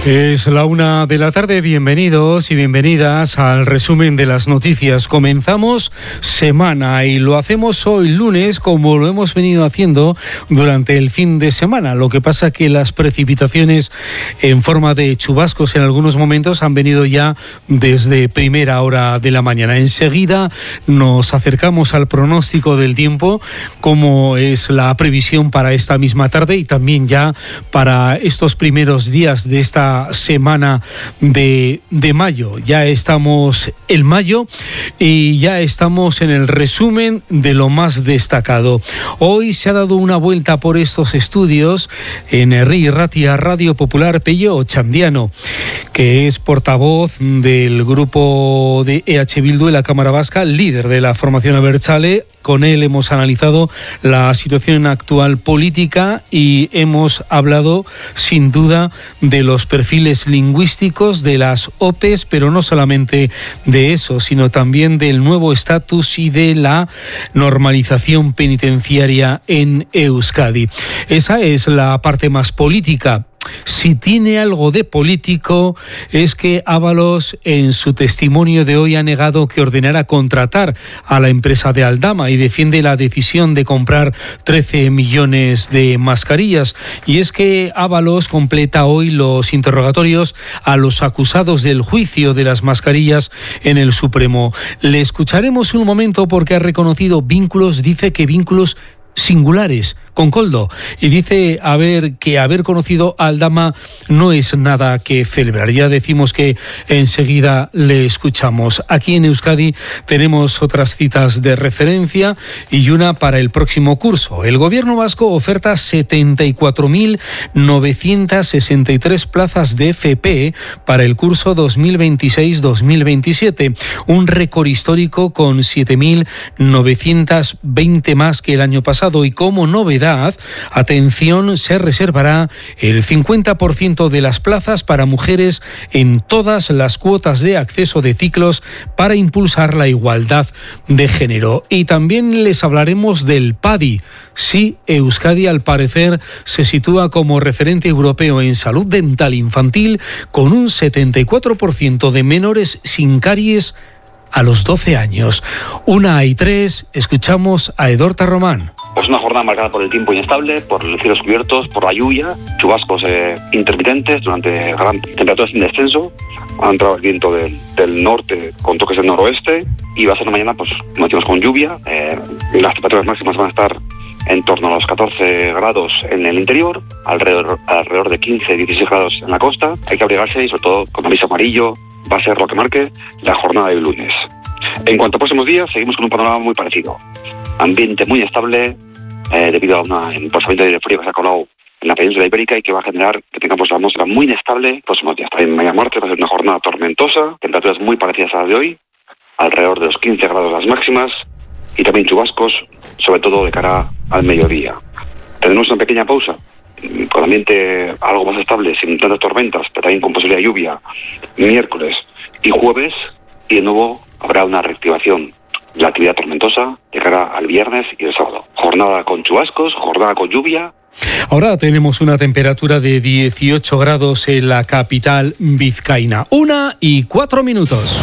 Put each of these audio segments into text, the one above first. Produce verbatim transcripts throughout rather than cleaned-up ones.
Es la una de la tarde, bienvenidos y bienvenidas al resumen de las noticias. Comenzamos semana y lo hacemos hoy lunes como lo hemos venido haciendo durante el fin de semana. Lo que pasa que las precipitaciones en forma de chubascos en algunos momentos han venido ya desde primera hora de la mañana. Enseguida nos acercamos al pronóstico del tiempo, como es la previsión para esta misma tarde y también ya para estos primeros días de esta semana de, de mayo. Ya estamos en mayo y ya estamos en el resumen de lo más destacado. Hoy se ha dado una vuelta por estos estudios en Herri Ratia Radio Popular Pello Chandiano, que es portavoz del grupo de E H Bildu en la Cámara Vasca, líder de la formación Abertzale. Con él hemos analizado la situación actual política y hemos hablado sin duda de los perfiles lingüísticos de las O P Es, pero no solamente de eso, sino también del nuevo estatus y de la normalización penitenciaria en Euskadi. Esa es la parte más política. Si tiene algo de político es que Ábalos en su testimonio de hoy ha negado que ordenara contratar a la empresa de Aldama y defiende la decisión de comprar trece millones de mascarillas. Y es que Ábalos completa hoy los interrogatorios a los acusados del juicio de las mascarillas en el Supremo. Le escucharemos un momento porque ha reconocido vínculos, dice que vínculos singulares con Koldo, y dice haber que haber conocido a Aldama no es nada que celebrar. Ya decimos que enseguida le escuchamos. Aquí en Euskadi tenemos otras citas de referencia y una para el próximo curso. El gobierno vasco oferta setenta y cuatro mil novecientas sesenta y tres plazas de F P para el curso dos mil veintiséis dos mil veintisiete, un récord histórico con siete mil novecientas veinte más que el año pasado. Y como novedad, atención, se reservará el cincuenta por ciento de las plazas para mujeres en todas las cuotas de acceso de ciclos para impulsar la igualdad de género. Y también les hablaremos del P A D I. Sí, Euskadi al parecer se sitúa como referente europeo en salud dental infantil, con un setenta y cuatro por ciento de menores sin caries a los doce años. Una y tres, escuchamos a Edorta Román. Pues una jornada marcada por el tiempo inestable, por los cielos cubiertos, por la lluvia, chubascos eh, intermitentes durante gran temperaturas en descenso. Ha entrado el viento del, del norte con toques del noroeste y va a ser una mañana, pues, como decimos, con lluvia. Eh, las temperaturas máximas van a estar en torno a los catorce grados en el interior, alrededor, alrededor de quince a dieciséis grados en la costa. Hay que abrigarse y, sobre todo, con aviso amarillo, va a ser lo que marque la jornada del lunes. En cuanto a próximos días, seguimos con un panorama muy parecido. Ambiente muy estable eh, debido a un emplazamiento de aire frío que se ha colado en la península ibérica y que va a generar que tengamos la atmósfera muy inestable próximos días. También mañana martes va a ser una jornada tormentosa, temperaturas muy parecidas a las de hoy, alrededor de los quince grados las máximas y también chubascos, sobre todo de cara al mediodía. Tenemos una pequeña pausa con ambiente algo más estable, sin tantas tormentas, pero también con posibilidad de lluvia, miércoles y jueves, y de nuevo habrá una reactivación de la actividad tormentosa de cara al viernes y el sábado. Jornada con chubascos, jornada con lluvia. Ahora tenemos una temperatura de dieciocho grados en la capital vizcaína. Una y cuatro minutos.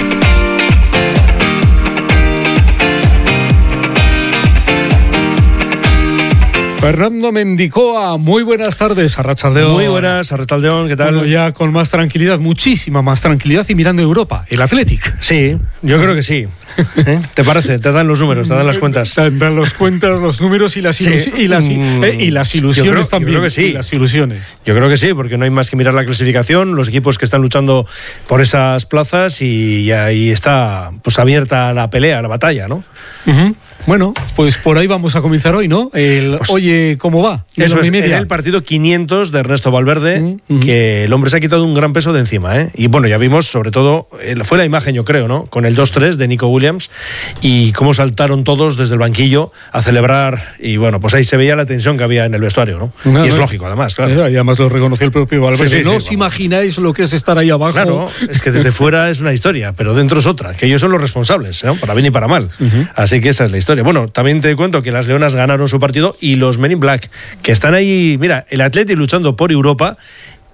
Fernando Mendicoa, muy buenas tardes, Arratsaldeon. Muy buenas, Arratsaldeon, ¿qué tal? Bueno, ya con más tranquilidad, muchísima más tranquilidad y mirando Europa, el Athletic. Sí, yo creo que sí. ¿Eh? ¿Te parece? Te dan los números, te dan las cuentas. Te dan los cuentas, los números y las, ilus- sí. y las, eh, y las ilusiones yo creo, también. Yo creo que sí. Y las ilusiones. Yo creo que sí, porque no hay más que mirar la clasificación, los equipos que están luchando por esas plazas y ahí está pues abierta la pelea, la batalla, ¿no? Uh-huh. Bueno, pues por ahí vamos a comenzar hoy, ¿no? El pues, Oye, ¿cómo va? Eso es, era el partido quinientos de Ernesto Valverde, uh-huh. que el hombre se ha quitado un gran peso de encima, ¿eh? Y bueno, ya vimos, sobre todo, fue la imagen, yo creo, ¿no? Con el dos tres de Nico Williams y cómo saltaron todos desde el banquillo a celebrar, y bueno, pues ahí se veía la tensión que había en el vestuario, ¿no? no y es no, lógico, además, claro. Y además lo reconoció el propio Valverde. Sí, sí, no sí, os vamos. Imagináis lo que es estar ahí abajo. Claro, es que desde fuera es una historia, pero dentro es otra, que ellos son los responsables, ¿no? Para bien y para mal. Uh-huh. Así que esa es la historia. Bueno, también te cuento que las Leonas ganaron su partido y los Men in Black, que están ahí, mira, el Athletic luchando por Europa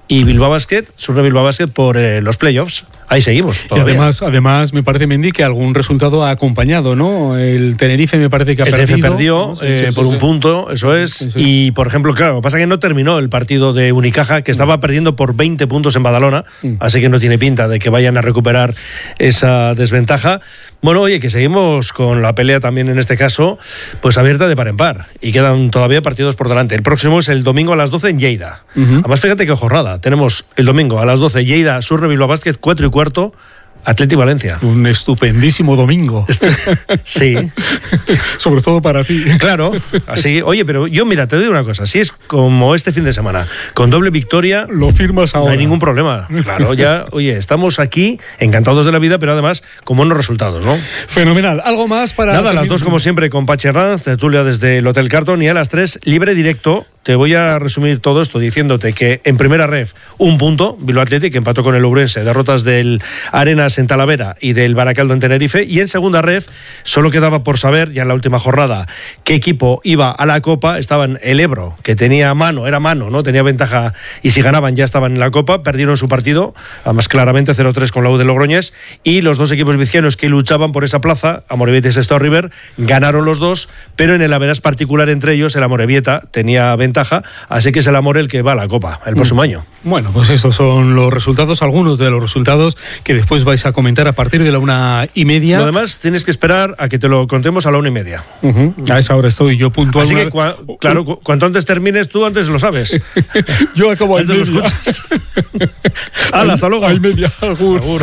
y Bilbao Basket, Surne Bilbao Basket por eh, los playoffs. Ahí seguimos todavía. Y además, además me parece, Mendy, que algún resultado ha acompañado, ¿no? El Tenerife me parece que ha el perdido. El Tenerife perdió ¿no? sí, eh, sí, por sí, un sí. punto, eso es. Sí, sí. Y, por ejemplo, claro, lo que pasa es que no terminó el partido de Unicaja, que estaba perdiendo por veinte puntos en Badalona, mm. así que no tiene pinta de que vayan a recuperar esa desventaja. Bueno, oye, que seguimos con la pelea también en este caso, pues abierta de par en par. Y quedan todavía partidos por delante. El próximo es el domingo a las doce en Lleida. Uh-huh. Además, fíjate qué jornada. Tenemos el domingo a las doce Lleida, Surne Bilbao Basket, cuatro y cuarto. Atleti Valencia. Un estupendísimo domingo. Sí. Sobre todo para ti. Claro. Así, oye, pero yo, mira, te digo una cosa. Si es como este fin de semana, con doble victoria, lo firmas ahora. No hay ningún problema. Claro, ya, oye, estamos aquí encantados de la vida, pero además con buenos resultados, ¿no? Fenomenal. ¿Algo más para...? Nada, a las dos, como siempre, con Pachi Herranz, tertulia desde el Hotel Carton, y a las tres, libre directo. Te voy a resumir todo esto diciéndote que en primera ref, un punto, Bilbao Athletic, que empató con el Ourense, derrotas del Arenas en Talavera y del Baracaldo en Tenerife, y en segunda ref, solo quedaba por saber, ya en la última jornada, qué equipo iba a la Copa. Estaban el Ebro, que tenía mano, era mano, ¿no? Tenía ventaja, y si ganaban ya estaban en la Copa, perdieron su partido, además claramente cero tres con la U de Logroñés, y los dos equipos vizcaínos que luchaban por esa plaza, Amorebieta y Sestao River, ganaron los dos, pero en el average particular entre ellos, el Amorebieta tenía ventaja, así que es el Amor el que va a la Copa el próximo mm. año. Bueno, pues estos son los resultados, algunos de los resultados que después vais a comentar a partir de la una y media. Lo demás tienes que esperar a que te lo contemos a la una y media. Uh-huh. A esa hora estoy yo puntual. Así que, cua- claro, cu- cuanto antes termines tú, antes lo sabes. Yo acabo al media. Lo escuchas. Hala, hasta luego. Al media. Agur. Agur.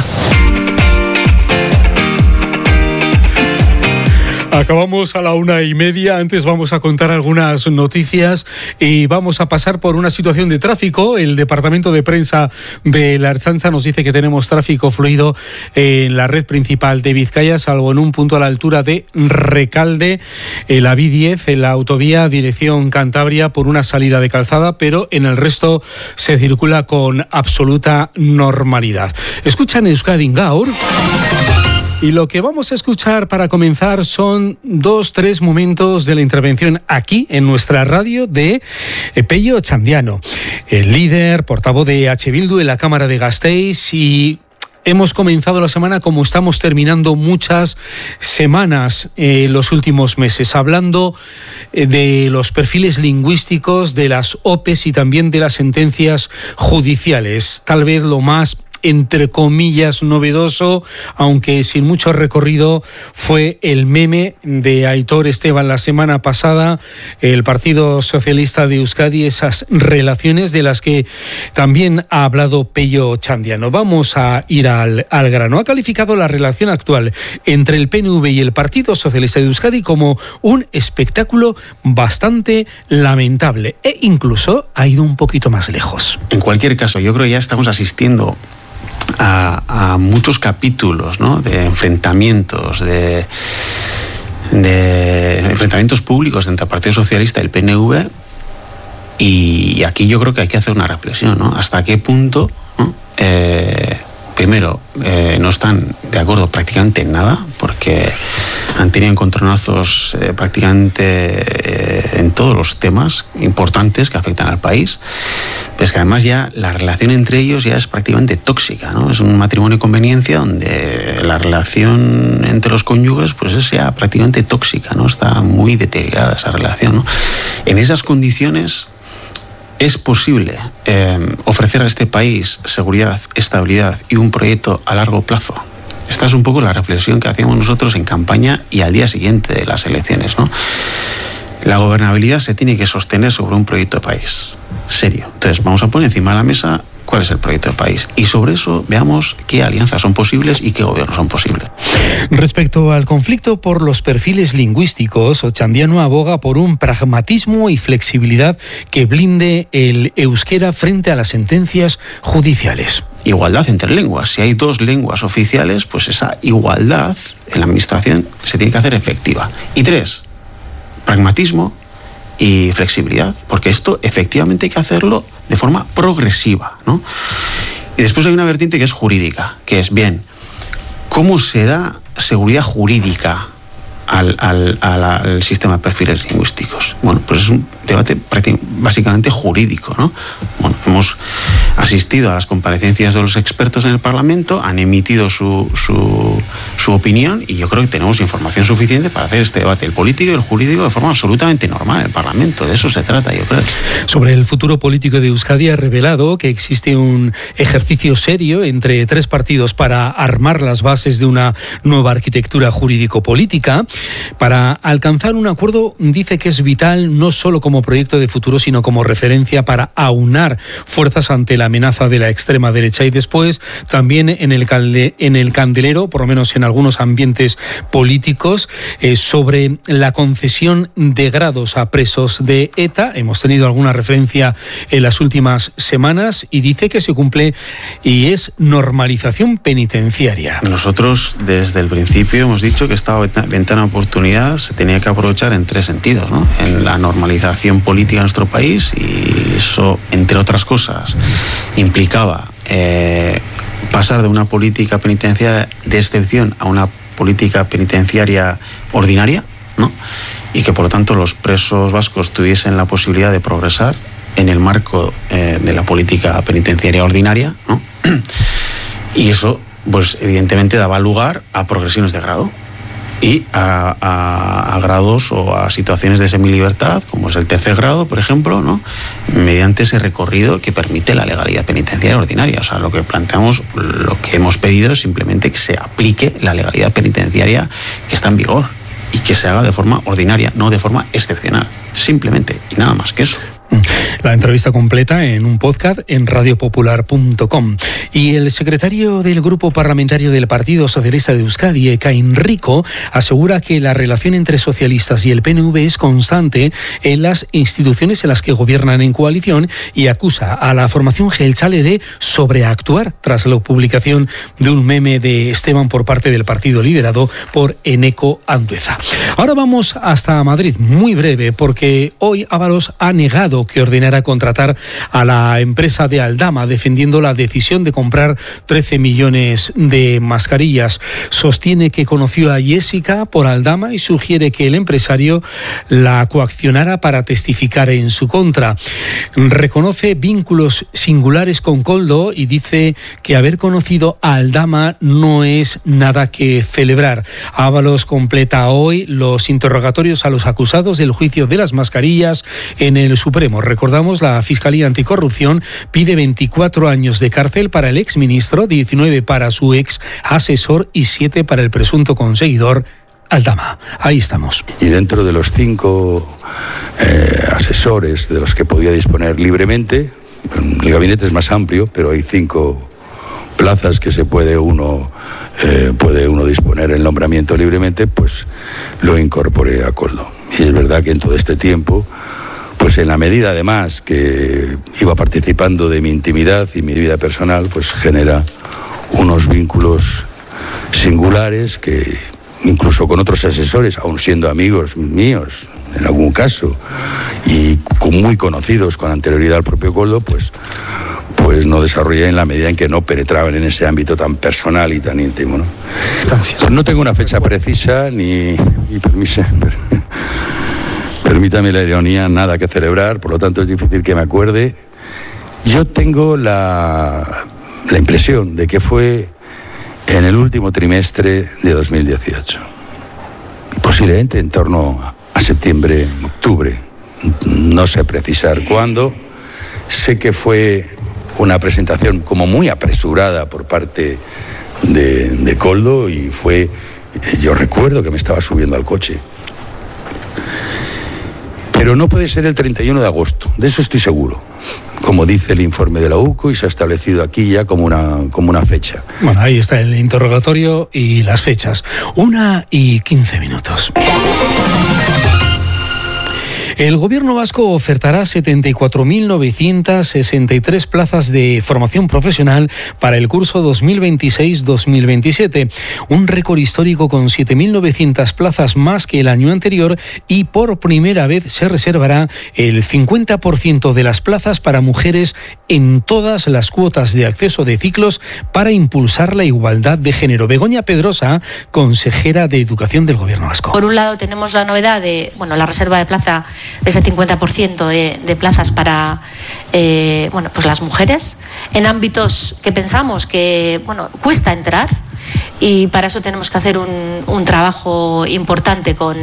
Acabamos a la una y media. Antes vamos a contar algunas noticias y vamos a pasar por una situación de tráfico. El departamento de prensa de la Ertzaintza nos dice que tenemos tráfico fluido en la red principal de Vizcaya, salvo en un punto a la altura de Recalde, en la B diez, en la autovía dirección Cantabria, por una salida de calzada, pero en el resto se circula con absoluta normalidad. Escuchan Euskadi Gaur. Y lo que vamos a escuchar para comenzar son dos, tres momentos de la intervención aquí en nuestra radio de Pello Otxandiano, el líder, portavoz de H. Bildu en la Cámara de Gasteiz. Y hemos comenzado la semana como estamos terminando muchas semanas en eh, los últimos meses, hablando eh, de los perfiles lingüísticos, de las O P Es y también de las sentencias judiciales. Tal vez lo más, entre comillas, novedoso, aunque sin mucho recorrido, fue el meme de Aitor Esteban la semana pasada, el Partido Socialista de Euskadi, esas relaciones de las que también ha hablado Pello Otxandiano. Vamos a ir al, al grano. Ha calificado la relación actual entre el P N V y el Partido Socialista de Euskadi como un espectáculo bastante lamentable, e incluso ha ido un poquito más lejos. En cualquier caso, yo creo que ya estamos asistiendo A, a muchos capítulos, ¿no?, de enfrentamientos, de, de enfrentamientos públicos entre el Partido Socialista y el P N V, y aquí yo creo que hay que hacer una reflexión, ¿no? Hasta qué punto, ¿no? eh, primero, eh, no están de acuerdo prácticamente en nada, porque han tenido encontronazos eh, prácticamente eh, en todos los temas importantes que afectan al país, pero es que además ya la relación entre ellos ya es prácticamente tóxica, ¿no? Es un matrimonio de conveniencia donde la relación entre los cónyuges pues es ya prácticamente tóxica, ¿no? Está muy deteriorada esa relación, ¿no? En esas condiciones, ¿es posible eh, ofrecer a este país seguridad, estabilidad y un proyecto a largo plazo? Esta es un poco la reflexión que hacíamos nosotros en campaña y al día siguiente de las elecciones, ¿no? La gobernabilidad se tiene que sostener sobre un proyecto de país serio. Entonces vamos a poner encima de la mesa cuál es el proyecto de país y sobre eso veamos qué alianzas son posibles y qué gobiernos son posibles. Respecto al conflicto por los perfiles lingüísticos, Otxandiano aboga por un pragmatismo y flexibilidad que blinde el euskera frente a las sentencias judiciales. Igualdad entre lenguas. Si hay dos lenguas oficiales, pues esa igualdad en la administración se tiene que hacer efectiva. Y tres, pragmatismo y flexibilidad, porque esto efectivamente hay que hacerlo de forma progresiva, ¿no? Y después hay una vertiente que es jurídica, que es, bien, ¿cómo se da seguridad jurídica al, al, al, al sistema de perfiles lingüísticos? Bueno, pues es un debate básicamente jurídico, ¿no? Bueno, hemos asistido a las comparecencias de los expertos en el Parlamento, han emitido su, su, su opinión y yo creo que tenemos información suficiente para hacer este debate, el político y el jurídico, de forma absolutamente normal en el Parlamento. De eso se trata, yo creo. Sobre el futuro político de Euskadi ha revelado que existe un ejercicio serio entre tres partidos para armar las bases de una nueva arquitectura jurídico-política. Para alcanzar un acuerdo, dice que es vital no solo como proyecto de futuro, sino como referencia para aunar fuerzas ante la amenaza de la extrema derecha, y después también en el, calde, en el candelero, por lo menos en algunos ambientes políticos, eh, sobre la concesión de grados a presos de ETA. Hemos tenido alguna referencia en las últimas semanas y dice que se cumple y es normalización penitenciaria. Nosotros desde el principio hemos dicho que esta ventana de oportunidad se tenía que aprovechar en tres sentidos, ¿no? En la normalización política de nuestro país, y eso, entre otras cosas, implicaba eh, pasar de una política penitenciaria de excepción a una política penitenciaria ordinaria, ¿no? Y que por lo tanto los presos vascos tuviesen la posibilidad de progresar en el marco eh, de la política penitenciaria ordinaria, ¿no? Y eso, pues evidentemente daba lugar a progresiones de grado y a, a, a grados o a situaciones de semilibertad, como es el tercer grado, por ejemplo, ¿no? Mediante ese recorrido que permite la legalidad penitenciaria ordinaria. O sea, lo que planteamos, lo que hemos pedido es simplemente que se aplique la legalidad penitenciaria que está en vigor y que se haga de forma ordinaria, no de forma excepcional. Simplemente, y nada más que eso. La entrevista completa en un podcast en radio popular punto com. Y el secretario del Grupo Parlamentario del Partido Socialista de Euskadi, Ekain Rico, asegura que la relación entre socialistas y el P N V es constante en las instituciones en las que gobiernan en coalición, y acusa a la formación jeltzale de sobreactuar tras la publicación de un meme de Esteban por parte del partido liderado por Eneko Andueza. Ahora vamos hasta Madrid, muy breve, porque hoy Ábalos ha negado que ordenara contratar a la empresa de Aldama, defendiendo la decisión de comprar trece millones de mascarillas. Sostiene que conoció a Jessica por Aldama y sugiere que el empresario la coaccionara para testificar en su contra. Reconoce vínculos singulares con Koldo y dice que haber conocido a Aldama no es nada que celebrar. Ábalos completa hoy los interrogatorios a los acusados del juicio de las mascarillas en el Supremo. Recordamos, la Fiscalía Anticorrupción pide veinticuatro años de cárcel para el exministro, diecinueve para su ex asesor y siete para el presunto conseguidor Aldama. Ahí estamos. Y dentro de los cinco eh, asesores de los que podía disponer libremente, el gabinete es más amplio, pero hay cinco plazas que se puede uno eh, puede uno disponer el nombramiento libremente, pues lo incorporé a Koldo. Y es verdad que en todo este tiempo, pues en la medida además que iba participando de mi intimidad y mi vida personal, pues genera unos vínculos singulares que incluso con otros asesores, aun siendo amigos míos en algún caso y muy conocidos con anterioridad al propio Koldo, pues, pues no desarrollé en la medida en que no penetraban en ese ámbito tan personal y tan íntimo, ¿no? Pues no tengo una fecha precisa ni, ni permiso. Permítame la ironía, nada que celebrar, por lo tanto es difícil que me acuerde. Yo tengo la, la impresión de que fue en el último trimestre de dos mil dieciocho, posiblemente en torno a septiembre, octubre, no sé precisar cuándo. Sé que fue una presentación como muy apresurada por parte de, de Koldo, y fue, yo recuerdo que me estaba subiendo al coche. Pero no puede ser el treinta y uno de agosto, de eso estoy seguro, como dice el informe de la U C O, y se ha establecido aquí ya como una, como una fecha. Bueno, ahí está el interrogatorio y las fechas. Una y quince minutos. El gobierno vasco ofertará setenta y cuatro mil novecientas sesenta y tres plazas de formación profesional para el curso dos mil veintiséis dos mil veintisiete, un récord histórico con siete mil novecientas plazas más que el año anterior, y por primera vez se reservará el cincuenta por ciento de las plazas para mujeres en todas las cuotas de acceso de ciclos para impulsar la igualdad de género. Begoña Pedrosa, consejera de Educación del gobierno vasco. Por un lado tenemos la novedad de, bueno, la reserva de plaza de ese cincuenta por ciento de, de plazas para eh, bueno, pues las mujeres, en ámbitos que pensamos que bueno, cuesta entrar. Y para eso tenemos que hacer un, un trabajo importante con,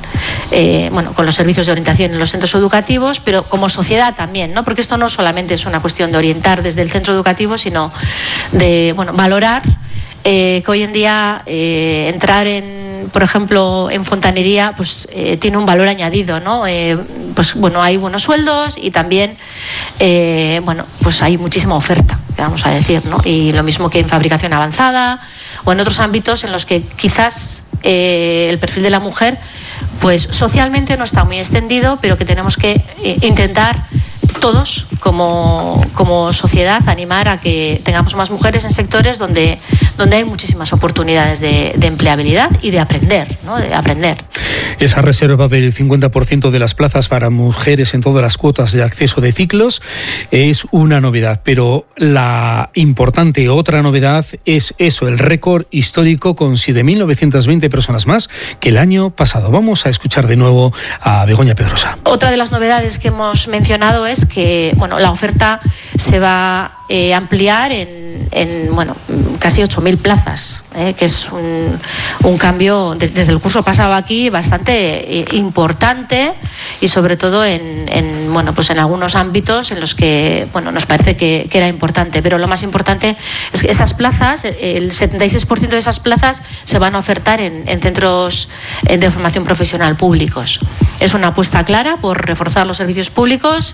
eh, bueno, con los servicios de orientación en los centros educativos, pero como sociedad también, ¿no? Porque esto no solamente es una cuestión de orientar desde el centro educativo, sino de bueno, valorar eh, que hoy en día eh, entrar en, por ejemplo, en fontanería, pues eh, tiene un valor añadido, ¿no? Eh, pues bueno, hay buenos sueldos y también, eh, bueno, pues hay muchísima oferta, vamos a decir, ¿no? Y lo mismo que en fabricación avanzada o en otros ámbitos en los que quizás eh, el perfil de la mujer, pues socialmente no está muy extendido, pero que tenemos que eh, intentar todos como, como sociedad animar a que tengamos más mujeres en sectores donde, donde hay muchísimas oportunidades de, de empleabilidad y de aprender, ¿no? De aprender. Esa reserva del cincuenta por ciento de las plazas para mujeres en todas las cuotas de acceso de ciclos es una novedad, pero la importante otra novedad es eso, el récord histórico con siete mil novecientas veinte personas más que el año pasado. Vamos a escuchar de nuevo a Begoña Pedrosa. Otra de las novedades que hemos mencionado es que bueno, la oferta se va eh, a ampliar en, en bueno, casi ocho mil plazas, eh, que es un, un cambio de, desde el curso pasado aquí bastante eh, importante y sobre todo en, en, bueno, pues en algunos ámbitos en los que bueno, nos parece que, que era importante, pero lo más importante es que esas plazas, el setenta y seis por ciento de esas plazas se van a ofertar en, en centros de formación profesional públicos. Es una apuesta clara por reforzar los servicios públicos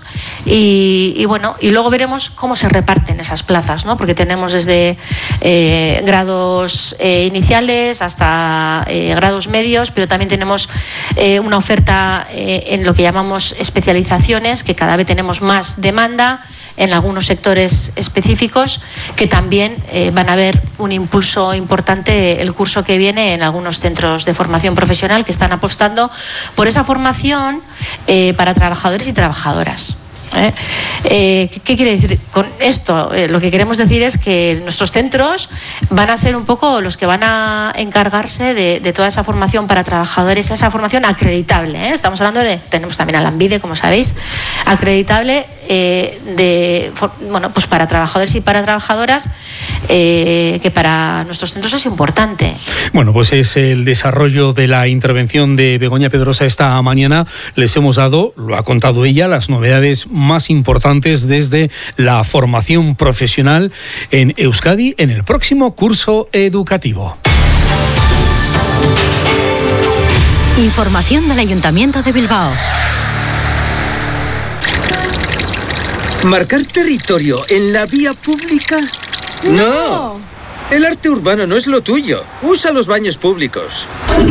y, y bueno, y luego veremos cómo se reparten esas plazas, ¿no? Porque tenemos desde eh, grados eh, iniciales hasta eh, grados medios, pero también tenemos eh, una oferta eh, en lo que llamamos especializaciones, que cada vez tenemos más demanda en algunos sectores específicos, que también eh, van a ver un impulso importante el curso que viene en algunos centros de formación profesional que están apostando por esa formación eh, para trabajadores y trabajadoras. ¿Eh? Eh, ¿Qué quiere decir con esto? Eh, lo que queremos decir es que nuestros centros van a ser un poco los que van a encargarse de, de toda esa formación para trabajadores, esa formación acreditable, ¿eh? Estamos hablando de, tenemos también a la ANVIDE, como sabéis, acreditable eh, de, for, bueno, pues para trabajadores y para trabajadoras, eh, que para nuestros centros es importante. Bueno, pues es el desarrollo de la intervención de Begoña Pedrosa esta mañana. Les hemos dado, lo ha contado ella, las novedades más importantes desde la formación profesional en Euskadi en el próximo curso educativo. Información del Ayuntamiento de Bilbao. ¿Marcar territorio en la vía pública? ¡No! ¡No! El arte urbano no es lo tuyo. Usa los baños públicos.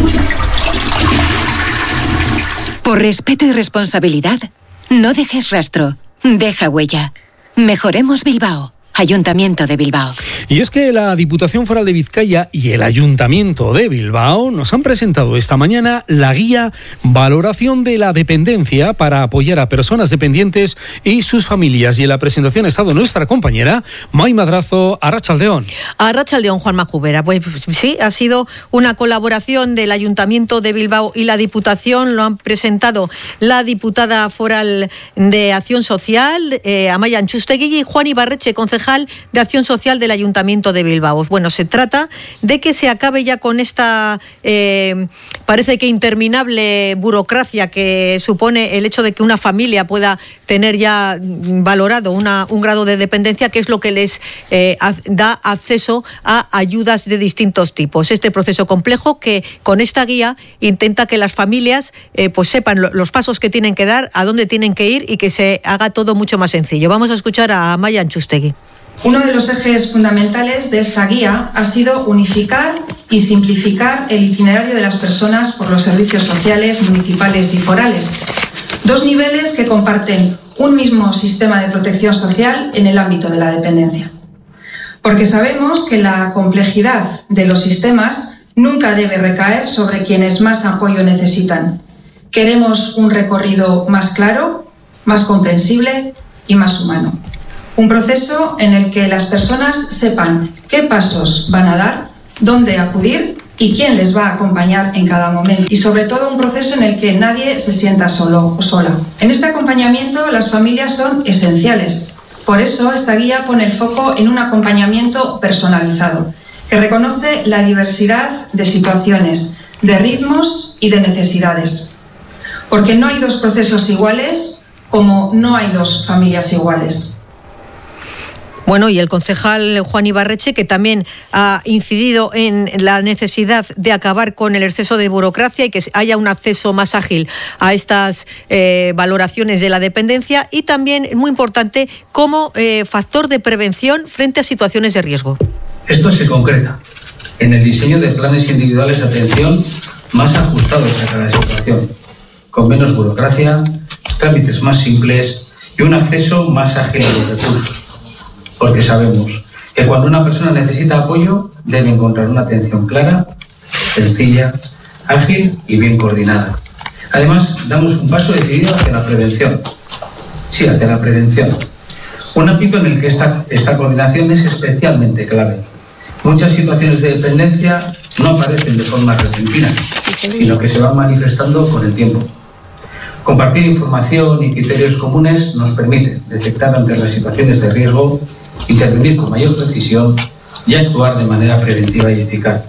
Por respeto y responsabilidad, no dejes rastro, deja huella. Mejoremos Bilbao. Ayuntamiento de Bilbao. Y es que la Diputación Foral de Vizcaya y el Ayuntamiento de Bilbao nos han presentado esta mañana la guía Valoración de la Dependencia para apoyar a personas dependientes y sus familias. Y en la presentación ha estado nuestra compañera Mai Madrazo, Arratsaldeon. Arratsaldeon, Juanma Cubera. Pues sí, ha sido una colaboración del Ayuntamiento de Bilbao y la Diputación. Lo han presentado la diputada foral de Acción Social, eh, Amaia Antxustegui, y Juan Ibarretxe, concejal de Acción Social del Ayuntamiento de Bilbao. Bueno, se trata de que se acabe ya con esta, eh, parece que interminable burocracia que supone el hecho de que una familia pueda tener ya valorado una, un grado de dependencia, que es lo que les eh, da acceso a ayudas de distintos tipos. Este proceso complejo que con esta guía intenta que las familias eh, pues sepan lo, los pasos que tienen que dar, a dónde tienen que ir y que se haga todo mucho más sencillo. Vamos a escuchar a Amaia Antxustegui. Uno de los ejes fundamentales de esta guía ha sido unificar y simplificar el itinerario de las personas por los servicios sociales municipales y forales. Dos niveles que comparten un mismo sistema de protección social en el ámbito de la dependencia. Porque sabemos que la complejidad de los sistemas nunca debe recaer sobre quienes más apoyo necesitan. Queremos un recorrido más claro, más comprensible y más humano. Un proceso en el que las personas sepan qué pasos van a dar, dónde acudir y quién les va a acompañar en cada momento. Y sobre todo un proceso en el que nadie se sienta solo o sola. En este acompañamiento las familias son esenciales. Por eso esta guía pone el foco en un acompañamiento personalizado, que reconoce la diversidad de situaciones, de ritmos y de necesidades. Porque no hay dos procesos iguales, como no hay dos familias iguales. Bueno, y el concejal Juan Ibarreche, que también ha incidido en la necesidad de acabar con el exceso de burocracia y que haya un acceso más ágil a estas eh, valoraciones de la dependencia, y también, muy importante, como eh, factor de prevención frente a situaciones de riesgo. Esto se concreta en el diseño de planes individuales de atención más ajustados a cada situación, con menos burocracia, trámites más simples y un acceso más ágil a los recursos. Porque sabemos que cuando una persona necesita apoyo debe encontrar una atención clara, sencilla, ágil y bien coordinada. Además, damos un paso decidido hacia la prevención. Sí, hacia la prevención. Un ámbito en el que esta, esta coordinación es especialmente clave. Muchas situaciones de dependencia no aparecen de forma repentina, sino que se van manifestando con el tiempo. Compartir información y criterios comunes nos permite detectar ante las situaciones de riesgo, intervenir con mayor precisión y actuar de manera preventiva y eficaz.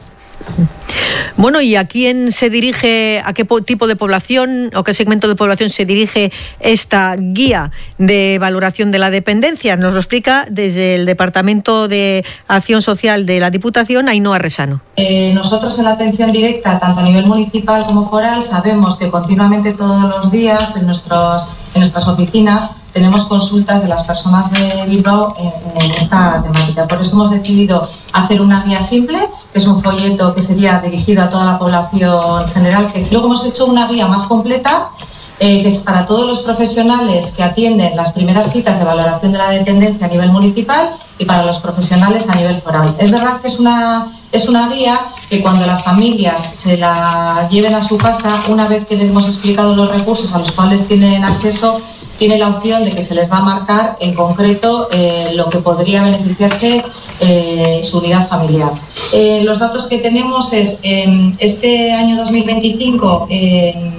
Bueno, ¿y a quién se dirige, a qué tipo de población o qué segmento de población se dirige esta guía de valoración de la dependencia? Nos lo explica desde el Departamento de Acción Social de la Diputación, Ainhoa Resano. Eh, nosotros en la atención directa, tanto a nivel municipal como foral, sabemos que continuamente todos los días en, nuestros, en nuestras oficinas tenemos consultas de las personas de Bilbao en, en esta temática. Por eso hemos decidido hacer una guía simple, que es un folleto que sería dirigido a toda la población general. Que luego hemos hecho una guía más completa, eh, que es para todos los profesionales que atienden las primeras citas de valoración de la dependencia a nivel municipal y para los profesionales a nivel foral. Es verdad que es una, es una guía que cuando las familias se la lleven a su casa, una vez que les hemos explicado los recursos a los cuales tienen acceso, tiene la opción de que se les va a marcar en concreto eh, lo que podría beneficiarse eh, su unidad familiar. Eh, los datos que tenemos es, en este año dos mil veinticinco en,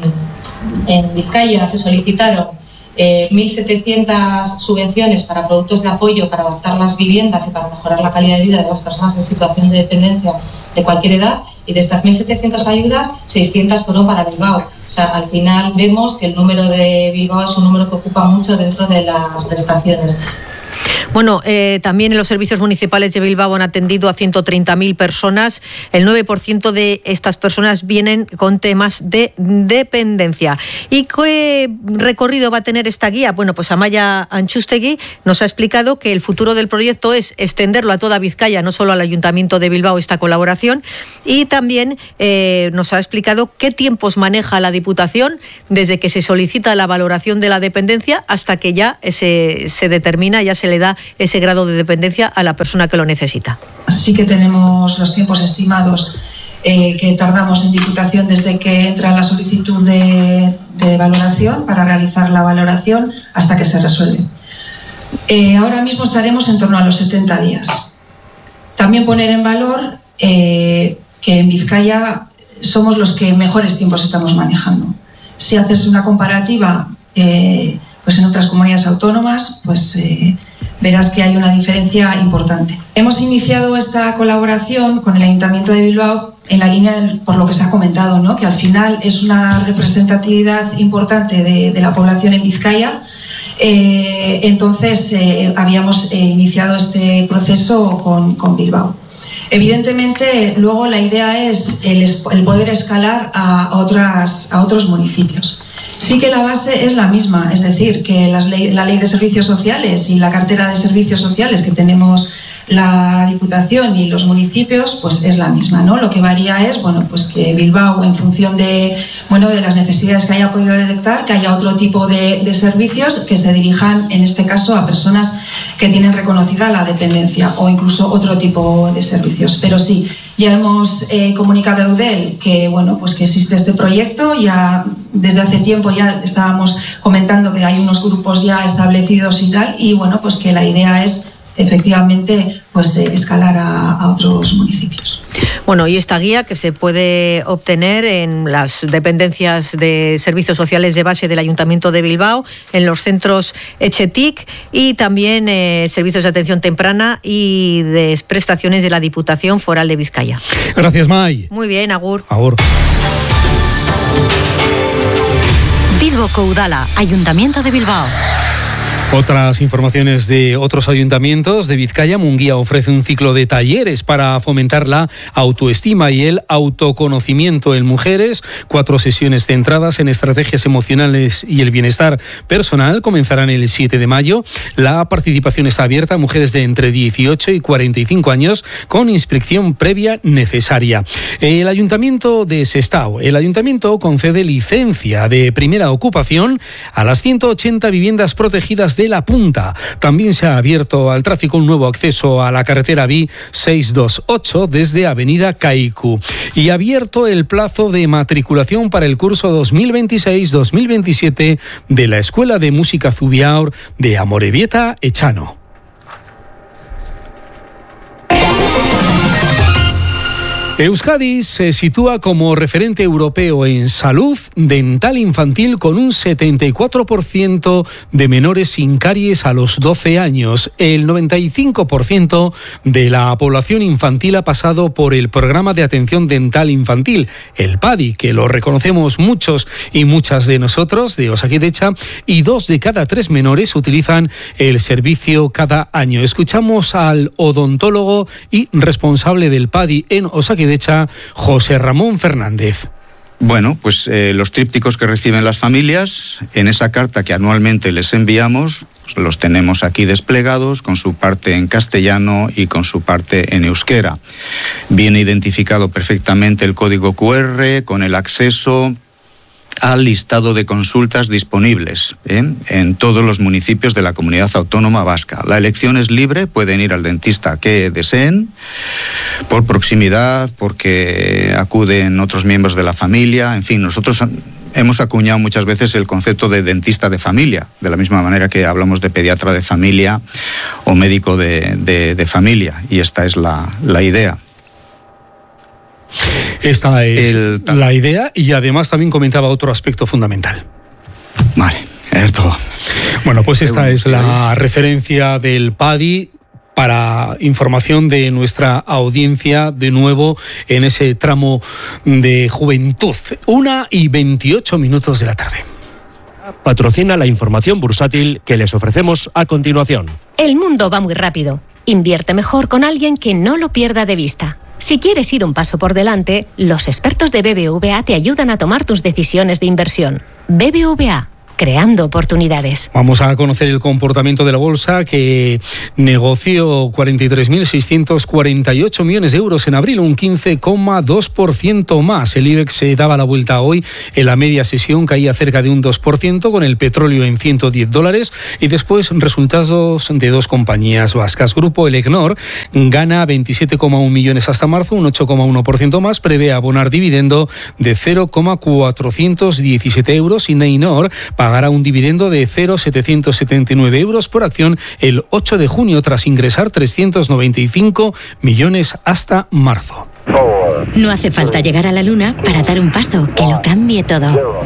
en Vizcaya se solicitaron eh, mil setecientas subvenciones para productos de apoyo para adaptar las viviendas y para mejorar la calidad de vida de las personas en situación de dependencia de cualquier edad, y de estas mil setecientas ayudas, seiscientas fueron para Bilbao. O sea, al final vemos que el número de Bilbao es un número que ocupa mucho dentro de las prestaciones. Bueno, eh, también en los servicios municipales de Bilbao han atendido a ciento treinta mil personas. El nueve por ciento de estas personas vienen con temas de dependencia. ¿Y qué recorrido va a tener esta guía? Bueno, pues Amaya Anchustegui nos ha explicado que el futuro del proyecto es extenderlo a toda Vizcaya, no solo al Ayuntamiento de Bilbao, esta colaboración. Y también eh, nos ha explicado qué tiempos maneja la Diputación desde que se solicita la valoración de la dependencia hasta que ya se, se determina, ya se le da ese grado de dependencia a la persona que lo necesita. Sí que tenemos los tiempos estimados eh, que tardamos en Diputación desde que entra la solicitud de, de valoración para realizar la valoración hasta que se resuelve. Eh, ahora mismo estaremos en torno a los setenta días. También poner en valor eh, que en Vizcaya somos los que mejores tiempos estamos manejando. Si haces una comparativa eh, pues en otras comunidades autónomas, pues eh, verás que hay una diferencia importante. Hemos iniciado esta colaboración con el Ayuntamiento de Bilbao en la línea del, por lo que se ha comentado, ¿no? Que al final es una representatividad importante de, de la población en Vizcaya. Eh, entonces eh, habíamos eh, iniciado este proceso con, con Bilbao. Evidentemente, luego la idea es el, el poder escalar a, a, otras, a otros municipios. Sí que la base es la misma, es decir, que las ley, la ley de servicios sociales y la cartera de servicios sociales que tenemos la Diputación y los municipios, pues es la misma, ¿no? Lo que varía es, bueno, pues que Bilbao, en función de, bueno, de las necesidades que haya podido detectar, que haya otro tipo de, de servicios que se dirijan, en este caso, a personas que tienen reconocida la dependencia o incluso otro tipo de servicios. Pero sí, ya hemos eh, comunicado a Eudel que, bueno, pues que existe este proyecto. Ya desde hace tiempo ya estábamos comentando que hay unos grupos ya establecidos y tal, y bueno, pues que la idea es efectivamente pues eh, escalar a, a otros municipios. Bueno, y esta guía que se puede obtener en las dependencias de servicios sociales de base del Ayuntamiento de Bilbao, en los centros Etxetik y también eh, servicios de atención temprana y de prestaciones de la Diputación Foral de Vizcaya. Gracias, May. Muy bien, agur. Agur. Bilboko Udala, Ayuntamiento de Bilbao. Otras informaciones de otros ayuntamientos de Vizcaya. Munguía ofrece un ciclo de talleres para fomentar la autoestima y el autoconocimiento en mujeres. Cuatro sesiones centradas en estrategias emocionales y el bienestar personal comenzarán el siete de mayo. La participación está abierta a mujeres de entre dieciocho y cuarenta y cinco años con inscripción previa necesaria. El Ayuntamiento de Sestao. El Ayuntamiento concede licencia de primera ocupación a las ciento ochenta viviendas protegidas de La Punta. También se ha abierto al tráfico un nuevo acceso a la carretera B I seiscientos veintiocho desde Avenida Kaiku. Y ha abierto el plazo de matriculación para el curso dos mil veintiséis dos mil veintisiete de la Escuela de Música Zubiaur de Amorebieta Echano. Euskadi se sitúa como referente europeo en salud dental infantil con un setenta y cuatro por ciento de menores sin caries a los doce años. El noventa y cinco por ciento de la población infantil ha pasado por el programa de atención dental infantil, el P A D I, que lo reconocemos muchos y muchas de nosotros, de Osakidecha, y dos de cada tres menores utilizan el servicio cada año. Escuchamos al odontólogo y responsable del P A D I en Osakidecha, José Ramón Fernández. Bueno, pues eh, los trípticos que reciben las familias, en esa carta que anualmente les enviamos, pues los tenemos aquí desplegados con su parte en castellano y con su parte en euskera. Viene identificado perfectamente el código cu erre con el acceso al listado de consultas disponibles ¿eh? en todos los municipios de la Comunidad Autónoma Vasca. La elección es libre, pueden ir al dentista que deseen, por proximidad, porque acuden otros miembros de la familia, en fin, nosotros hemos acuñado muchas veces el concepto de dentista de familia, de la misma manera que hablamos de pediatra de familia o médico de, de, de familia, y esta es la, la idea. Esta es el, la idea, y además también comentaba otro aspecto fundamental. Vale, es todo. Bueno, pues esta es la referencia del P A D I para información de nuestra audiencia, de nuevo en ese tramo de juventud. Una y veintiocho minutos de la tarde. Patrocina la información bursátil que les ofrecemos a continuación. El mundo va muy rápido. Invierte mejor con alguien que no lo pierda de vista. Si quieres ir un paso por delante, los expertos de B B V A te ayudan a tomar tus decisiones de inversión. B B V A, creando oportunidades. Vamos a conocer el comportamiento de la bolsa, que negoció cuarenta y tres mil seiscientos cuarenta y ocho millones de euros en abril, un quince coma dos por ciento más. El IBEX se daba la vuelta hoy. En la media sesión caía cerca de un dos por ciento, con el petróleo en ciento diez dólares, y después resultados de dos compañías vascas. Grupo Elecnor gana veintisiete coma uno millones hasta marzo, un ocho coma uno por ciento más. Prevé abonar dividendo de cero coma cuatrocientos diecisiete euros, y Neinor pagará un dividendo de cero coma setecientos setenta y nueve euros por acción el ocho de junio, tras ingresar trescientos noventa y cinco millones hasta marzo. No hace falta llegar a la luna para dar un paso que lo cambie todo.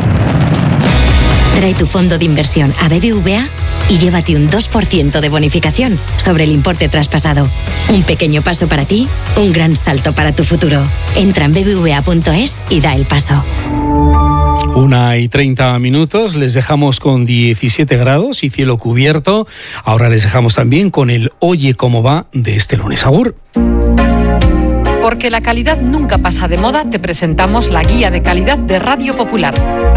Trae tu fondo de inversión a B B V A y llévate un dos por ciento de bonificación sobre el importe traspasado. Un pequeño paso para ti, un gran salto para tu futuro. Entra en b b v a punto es y da el paso. Una y treinta minutos, les dejamos con diecisiete grados y cielo cubierto. Ahora les dejamos también con el Oye Cómo Va de este lunes. Agur. Porque la calidad nunca pasa de moda, te presentamos la guía de calidad de Radio Popular.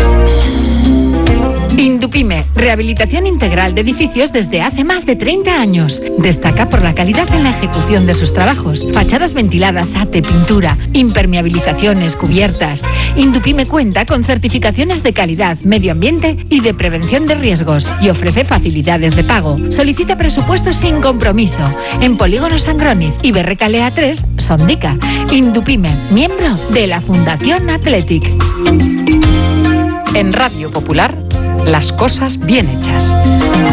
Indupime, rehabilitación integral de edificios desde hace más de treinta años. Destaca por la calidad en la ejecución de sus trabajos. Fachadas ventiladas, ate, pintura, impermeabilizaciones, cubiertas. Indupime cuenta con certificaciones de calidad, medio ambiente y de prevención de riesgos, y ofrece facilidades de pago. Solicita presupuestos sin compromiso en Polígono Sangroniz y Berrecalea tres, Sondica. Indupime, miembro de la Fundación Athletic. En Radio Popular, las cosas bien hechas.